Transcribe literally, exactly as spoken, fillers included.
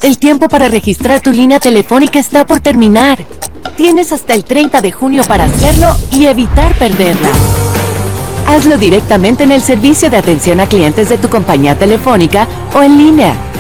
El tiempo para registrar tu línea telefónica está por terminar. Tienes hasta el treinta de junio para hacerlo y evitar perderla. Hazlo directamente en el servicio de atención a clientes de tu compañía telefónica o en línea.